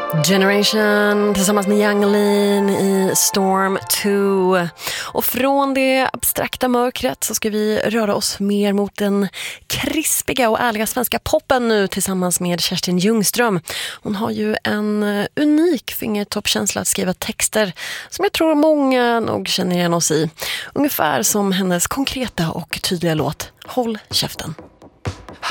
Generation tillsammans med Yung Lean i Storm 2. Och från det abstrakta mörkret så ska vi röra oss mer mot den krispiga och ärliga svenska poppen nu tillsammans med Kerstin Ljungström. Hon har ju en unik fingertoppkänsla att skriva texter som jag tror många nog känner igen oss i. Ungefär som hennes konkreta och tydliga låt Håll käften.